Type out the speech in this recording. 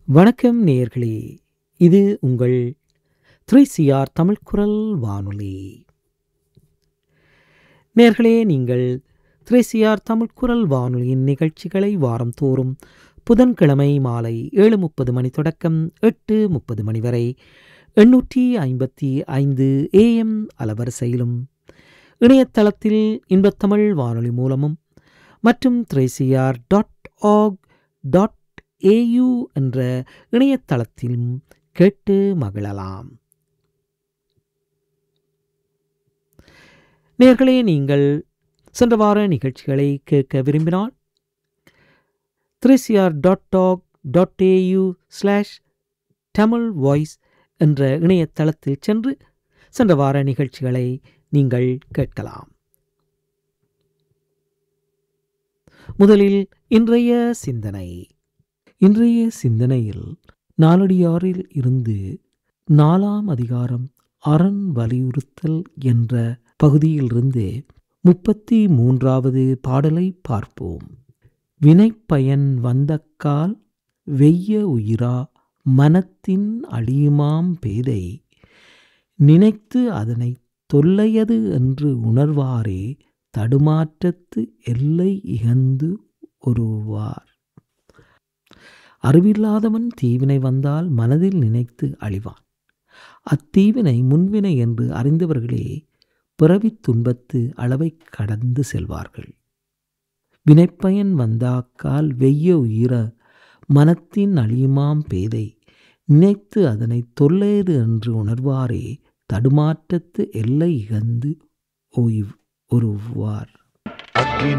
வணக்கம் நேயர்களே, இது உங்கள் 3CR தமிழ் குரல் வானொலி. நேயர்களே, நீங்கள் 3CR தமிழ் குரல் வானொலியின் நிகழ்ச்சிகளை வாரந்தோறும் புதன்கிழமை மாலை 7:30 மணி தொடக்கம் 8:30 மணி வரை 855 AM அலவரிசையிலும் இணையதளத்தில் இன்பத்தமிழ் வானொலி மூலமும் மற்றும் 3CR.org.au என்ற இணையதளத்திலும் கேட்டு மகிழலாம். நேயர்களே, நீங்கள் சென்ற வார நிகழ்ச்சிகளை கேட்க விரும்பினால் 3CR.org.au/Tamil Voice என்ற இணையதளத்தில் சென்று சென்ற வார நிகழ்ச்சிகளை நீங்கள் கேட்கலாம். முதலில் இன்றைய சிந்தனையில் நாலடியாரில் இருந்து 4ஆம் அதிகாரம் அரண் வலியுறுத்தல் என்ற பகுதியிலிருந்து 33வது பாடலை பார்ப்போம். வினைப்பயன் வந்தக்கால் வெய்ய உயிரா மனத்தின் அழியுமாம் பேதை நினைத்து அதனை தொல்லையது என்று உணர்வாரே தடுமாற்றத்து எல்லை இகந்து ஒருவார். அறிவில்லாதவன் தீவினை வந்தால் மனதில் நினைத்து அழிவான். அத்தீவினை முன்வினை என்று அறிந்தவர்களே பிறவித் துன்பத்து அளவை கடந்து செல்வார்கள். வினைப்பயன் வந்தாக்கால் வெய்ய உயிர மனத்தின் அழியுமாம் பேதை நினைத்து அதனை தொல்லையது என்று உணர்வாரே தடுமாற்றத்து எல்லை இகந்து ஒருவார்.